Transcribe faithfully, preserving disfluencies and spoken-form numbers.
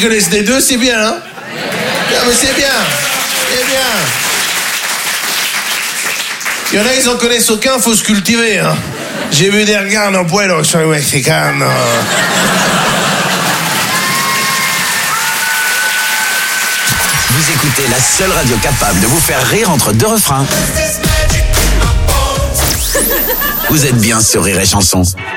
connaissent les deux, c'est bien, hein? Non, mais c'est bien. C'est bien. Il y en a, ils en connaissent aucun, faut se cultiver, hein. J'ai vu des regards, no puedo, soy mexicano. Vous écoutez la seule radio capable de vous faire rire entre deux refrains. Vous êtes bien sur Rire et Chanson.